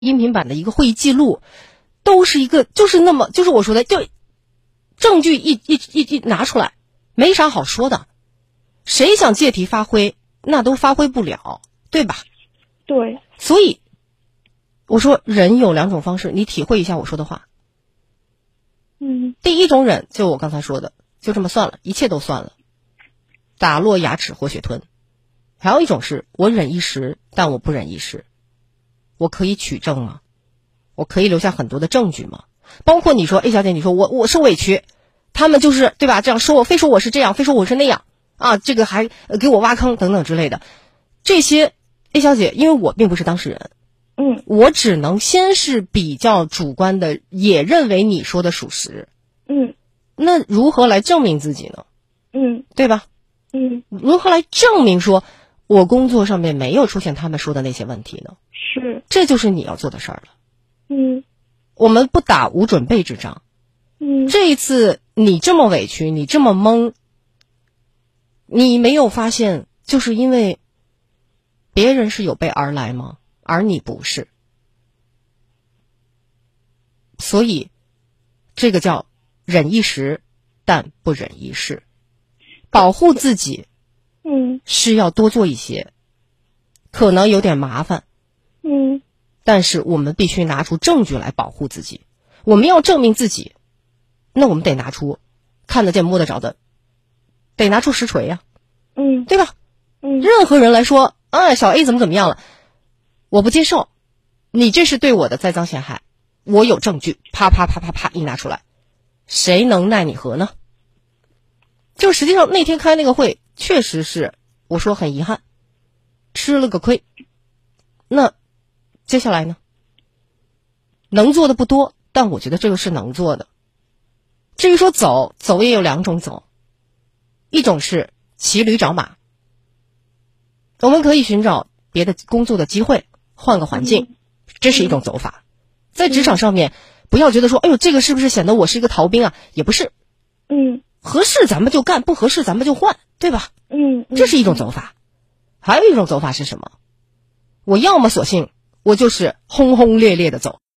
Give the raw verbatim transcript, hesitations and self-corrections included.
音频版的一个会议记录，都是一个就是那么就是我说的，就证据一一一一拿出来，没啥好说的。谁想借题发挥，那都发挥不了，对吧？ 对。 所以我说忍有两种方式，你体会一下我说的话。 嗯。 第一种忍，就我刚才说的，就这么算了，一切都算了，打落牙齿活血吞。还有一种是我忍一时，但我不忍一世。我可以取证吗？我可以留下很多的证据吗？包括你说 A 小姐，你说我我受委屈，他们就是对吧？这样说我，非说我是这样，非说我是那样啊，这个还给我挖坑等等之类的。这些 A 小姐，因为我并不是当事人， 嗯， 我只能先是比较主观的，也认为你说的属实。 嗯， 那如何来证明自己呢？ 嗯， 对吧？ 嗯， 如何来证明说我工作上面没有出现他们说的那些问题呢？ 是， 这就是你要做的事儿了。 嗯， 我们不打无准备之仗。 嗯， 这一次你这么委屈，你这么懵，你没有发现，就是因为别人是有备而来吗？而你不是。所以这个叫忍一时，但不忍一世。保护自己， 嗯， 是要多做一些，可能有点麻烦， 嗯， 但是我们必须拿出证据来保护自己。我们要证明自己，那我们得拿出看得见摸得着的，得拿出实锤呀、 啊，嗯， 对吧？ 嗯， 任何人来说，啊，小 A 怎么怎么样了，我不接受，你这是对我的栽赃陷害，我有证据，啪啪啪啪啪一拿出来，谁能奈你何呢？就实际上那天开那个会，确实是我说很遗憾，吃了个亏。那接下来呢？能做的不多，但我觉得这个是能做的。至于说走，走也有两种走，一种是骑驴找马，我们可以寻找别的工作的机会，换个环境，这是一种走法。在职场上面，不要觉得说，哎呦，这个是不是显得我是一个逃兵啊？也不是， 嗯， 合适咱们就干，不合适咱们就换，对吧？ 嗯， 这是一种走法。还有一种走法是什么？我要么索性我就是轰轰烈烈的走。